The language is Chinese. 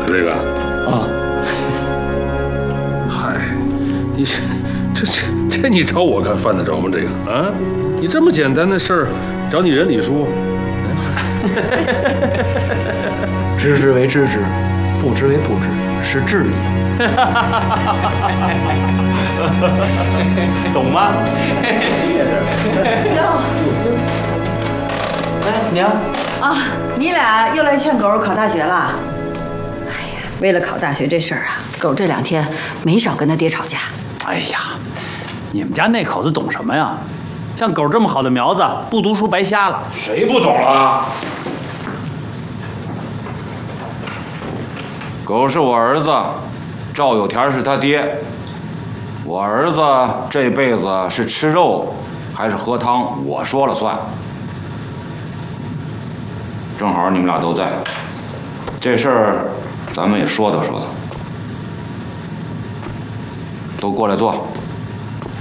这个啊？嗨，你这你找我干犯得着吗？这个啊，你这么简单的事儿，找你人理说。 知之为知之，不知为不知，是智也。 懂吗？ 哎，娘啊，你俩又来劝狗考大学了？哎呀，为了考大学这事儿啊，狗这2天没少跟他爹吵架。 哎呀，你们家那口子懂什么呀？像狗这么好的苗子，不读书白瞎了。 谁不懂了？ 狗是我儿子，赵有田是他爹。我儿子这辈子是吃肉还是喝汤，我说了算。正好你们俩都在，这事儿咱们也说道说道。都过来坐。